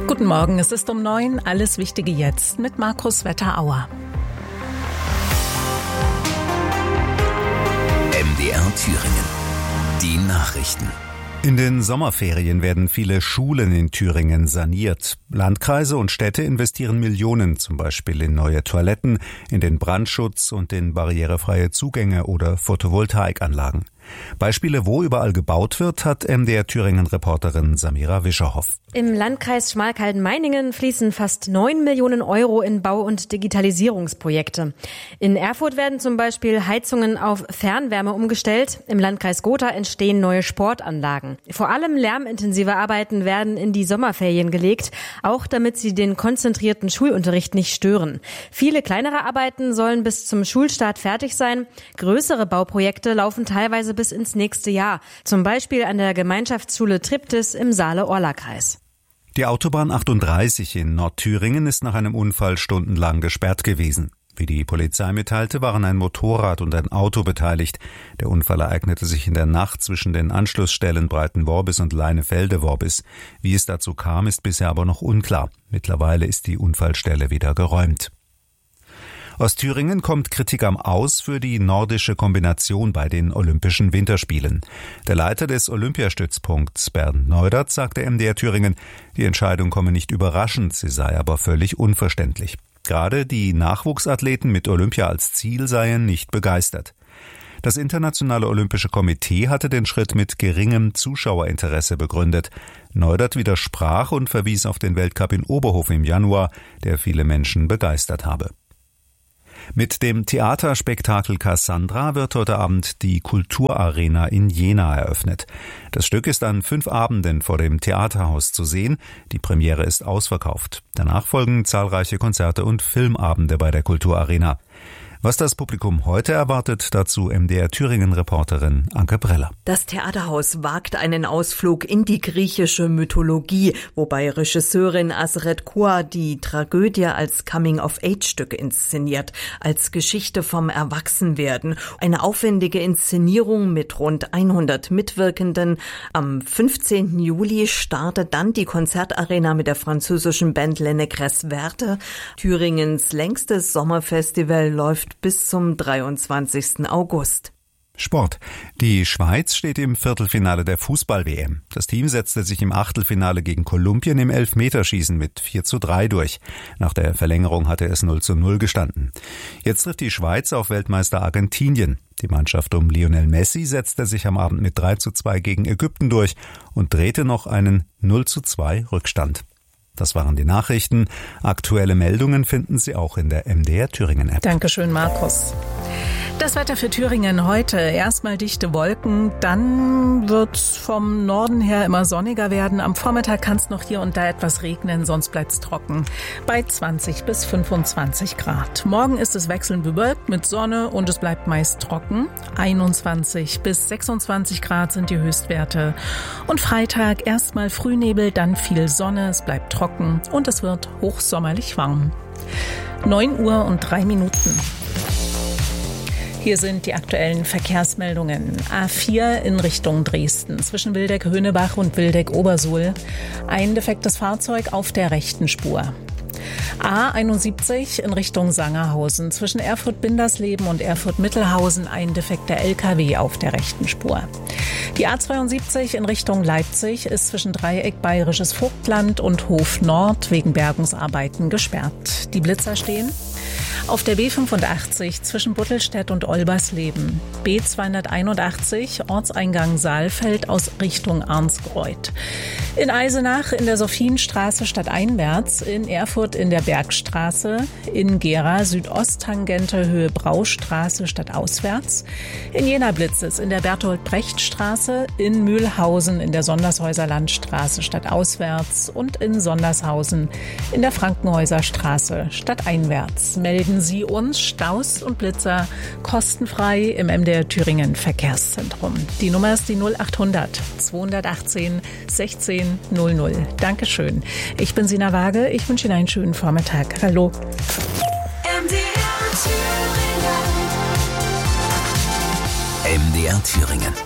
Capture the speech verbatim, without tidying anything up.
Guten Morgen, es ist um neun, alles Wichtige jetzt mit Markus Wetterauer. M D R Thüringen. Die Nachrichten. In den Sommerferien werden viele Schulen in Thüringen saniert. Landkreise und Städte investieren Millionen, zum Beispiel in neue Toiletten, in den Brandschutz und in barrierefreie Zugänge oder Photovoltaikanlagen. Beispiele, wo überall gebaut wird, hat M D R Thüringen-Reporterin Samira Wischerhoff. Im Landkreis Schmalkalden-Meiningen fließen fast neun Millionen Euro in Bau- und Digitalisierungsprojekte. In Erfurt werden zum Beispiel Heizungen auf Fernwärme umgestellt. Im Landkreis Gotha entstehen neue Sportanlagen. Vor allem lärmintensive Arbeiten werden in die Sommerferien gelegt, auch damit sie den konzentrierten Schulunterricht nicht stören. Viele kleinere Arbeiten sollen bis zum Schulstart fertig sein. Größere Bauprojekte laufen teilweise bis ins nächste Jahr. Zum Beispiel an der Gemeinschaftsschule Triptis im Saale-Orla-Kreis. Die Autobahn achtunddreißig in Nordthüringen ist nach einem Unfall stundenlang gesperrt gewesen. Wie die Polizei mitteilte, waren ein Motorrad und ein Auto beteiligt. Der Unfall ereignete sich in der Nacht zwischen den Anschlussstellen Breitenworbis und Leinefelde-Worbis. Wie es dazu kam, ist bisher aber noch unklar. Mittlerweile ist die Unfallstelle wieder geräumt. Aus Thüringen kommt Kritik am Aus für die nordische Kombination bei den Olympischen Winterspielen. Der Leiter des Olympiastützpunkts Bernd Neudert sagte M D R Thüringen, die Entscheidung komme nicht überraschend, sie sei aber völlig unverständlich. Gerade die Nachwuchsathleten mit Olympia als Ziel seien nicht begeistert. Das Internationale Olympische Komitee hatte den Schritt mit geringem Zuschauerinteresse begründet. Neudert widersprach und verwies auf den Weltcup in Oberhof im Januar, der viele Menschen begeistert habe. Mit dem Theaterspektakel Cassandra wird heute Abend die Kulturarena in Jena eröffnet. Das Stück ist an fünf Abenden vor dem Theaterhaus zu sehen. Die Premiere ist ausverkauft. Danach folgen zahlreiche Konzerte und Filmabende bei der Kulturarena. Was das Publikum heute erwartet, dazu M D R Thüringen-Reporterin Anke Breller. Das Theaterhaus wagt einen Ausflug in die griechische Mythologie, wobei Regisseurin Aseret Kua die Tragödie als Coming-of-Age-Stück inszeniert, als Geschichte vom Erwachsenwerden. Eine aufwendige Inszenierung mit rund hundert Mitwirkenden. Am fünfzehnten Juli startet dann die Konzertarena mit der französischen Band Les Négresses Vertes. Thüringens längstes Sommerfestival läuft bis zum dreiundzwanzigsten August. Sport. Die Schweiz steht im Viertelfinale der Fußball-W M. Das Team setzte sich im Achtelfinale gegen Kolumbien im Elfmeterschießen mit vier zu drei durch. Nach der Verlängerung hatte es null zu null gestanden. Jetzt trifft die Schweiz auf Weltmeister Argentinien. Die Mannschaft um Lionel Messi setzte sich am Abend mit drei zu zwei gegen Ägypten durch und drehte noch einen null zu zwei Rückstand. Das waren die Nachrichten. Aktuelle Meldungen finden Sie auch in der M D R Thüringen-App. Dankeschön, Markus. Das Wetter für Thüringen heute. Erstmal dichte Wolken, dann wird's vom Norden her immer sonniger werden. Am Vormittag kann es noch hier und da etwas regnen, sonst bleibt's trocken. Bei zwanzig bis fünfundzwanzig Grad. Morgen ist es wechselnd bewölkt mit Sonne und es bleibt meist trocken. einundzwanzig bis sechsundzwanzig Grad sind die Höchstwerte. Und Freitag erstmal Frühnebel, dann viel Sonne, es bleibt trocken und es wird hochsommerlich warm. neun Uhr und drei Minuten. Hier sind die aktuellen Verkehrsmeldungen. A vier in Richtung Dresden zwischen Wildeck-Höhnebach und Wildeck-Obersuhl. Ein defektes Fahrzeug auf der rechten Spur. A einundsiebzig in Richtung Sangerhausen zwischen Erfurt-Bindersleben und Erfurt-Mittelhausen ein defekter L K W auf der rechten Spur. Die A zweiundsiebzig in Richtung Leipzig ist zwischen Dreieck Bayerisches Vogtland und Hof Nord wegen Bergungsarbeiten gesperrt. Die Blitzer stehen. Auf der B fünfundachtzig zwischen Buttelstedt und Olbersleben. B zweihunderteinundachtzig Ortseingang Saalfeld aus Richtung Arnsgreuth. In Eisenach in der Sophienstraße stadteinwärts, in Erfurt in der Bergstraße, in Gera Südosttangente Höhe Braustraße stadtauswärts, in Jena Blitzes in der Bertolt-Brecht-Straße, in Mühlhausen in der Sondershäuser Landstraße stadtauswärts und in Sondershausen in der Frankenhäuser Straße stadteinwärts. Melden Sie uns Staus und Blitzer kostenfrei im M D R Thüringen Verkehrszentrum. Die Nummer ist die null achthundert zweihundertachtzehn sechzehn null null. Dankeschön. Ich bin Sina Waage. Ich wünsche Ihnen einen schönen Vormittag. Hallo. M D R Thüringen. M D R Thüringen.